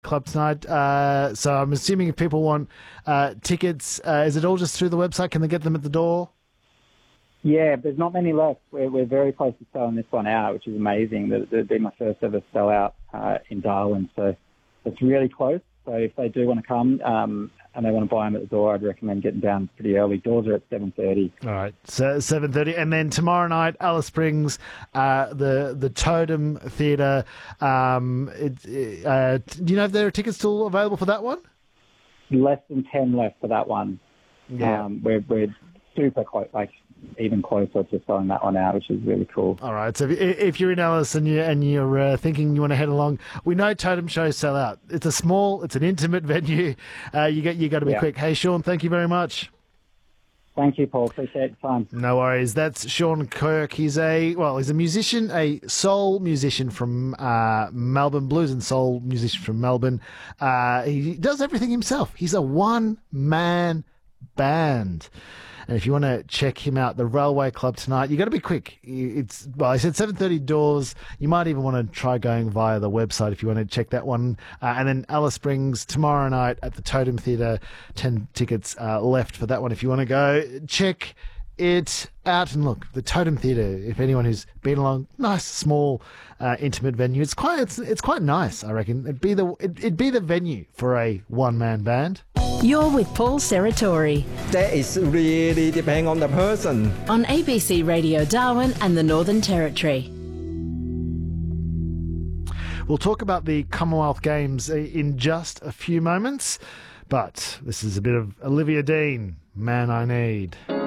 Club tonight. So I'm assuming if people want tickets, is it all just through the website? Can they get them at the door? Yeah, there's not many left. We're very close to selling this one out, which is amazing. That'd be my first ever sellout in Darwin, so it's really close. So if they do want to come and they want to buy them at the door, I'd recommend getting down pretty early. Doors are at 7:30. All right, so 7:30, and then tomorrow night, Alice Springs, the Totem Theatre. Do you know if there are tickets still available for that one? Less than 10 left for that one. Yeah. We're super close, like even closer to selling that one out, which is really cool. All right, so if you're in Alice and you're thinking you want to head along, we know Totem shows sell out. It's an intimate venue. You got to be quick. Hey, Sean, thank you very much. Thank you, Paul. Appreciate the time. No worries. That's Sean Kirk. He's a musician, a soul musician from Melbourne, blues and soul musician from Melbourne. He does everything himself. He's a one-man band. And if you want to check him out, the Railway Club tonight, you got to be quick. I said 7:30 doors. You might even want to try going via the website if you want to check that one. And then Alice Springs tomorrow night at the Totem Theatre. 10 tickets left for that one. If you want to go, check it out. And look, the Totem Theatre, if anyone who's been along, nice, small, intimate venue. It's quite nice, I reckon. It'd be the venue for a one-man band. You're with Paul Serratori. That is really depend on the person. On ABC Radio Darwin and the Northern Territory. We'll talk about the Commonwealth Games in just a few moments, but this is a bit of Olivia Dean, Man I Need.